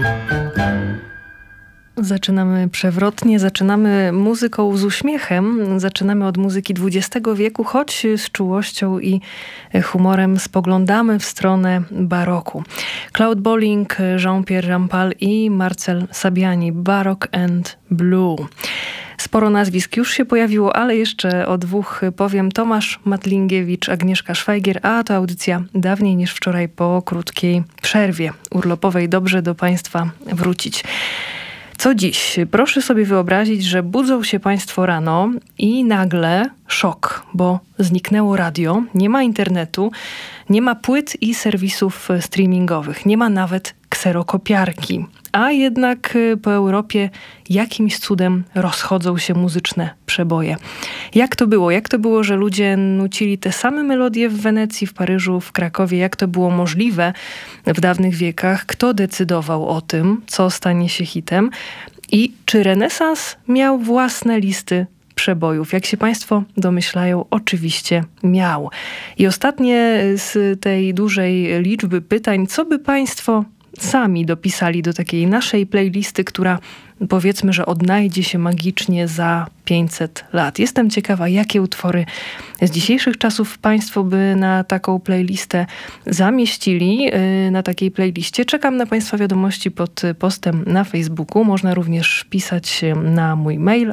Zaczynamy przewrotnie, zaczynamy muzyką z uśmiechem, zaczynamy od muzyki XX wieku, choć z czułością i humorem spoglądamy w stronę baroku. Claude Bolling, Jean-Pierre Rampal i Marcel Sabiani, Baroque and Blue. Sporo nazwisk już się pojawiło, ale jeszcze o dwóch powiem. Tomasz Matlingiewicz, Agnieszka Szwajgier, a to audycja dawniej niż wczoraj po krótkiej przerwie urlopowej. Dobrze do Państwa wrócić. Co dziś? Proszę sobie wyobrazić, że budzą się Państwo rano i nagle szok, bo zniknęło radio, nie ma internetu, nie ma płyt i serwisów streamingowych, nie ma nawet kserokopiarki. A jednak po Europie jakimś cudem rozchodzą się muzyczne przeboje. Jak to było? Jak to było, że ludzie nucili te same melodie w Wenecji, w Paryżu, w Krakowie? Jak to było możliwe w dawnych wiekach? Kto decydował o tym, co stanie się hitem? I czy renesans miał własne listy przebojów? Jak się Państwo domyślają, oczywiście miał. I ostatnie z tej dużej liczby pytań, co by Państwo sami dopisali do takiej naszej playlisty, która powiedzmy, że odnajdzie się magicznie za 500 lat. Jestem ciekawa, jakie utwory z dzisiejszych czasów Państwo by na taką playlistę zamieścili. Na takiej playliście czekam na Państwa wiadomości pod postem na Facebooku. Można również pisać na mój mail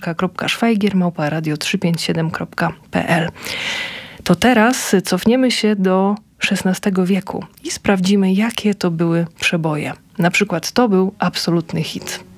agnieszka.szwajgier@radio357.pl. To teraz cofniemy się do XVI wieku i sprawdzimy, jakie to były przeboje. Na przykład to był absolutny hit.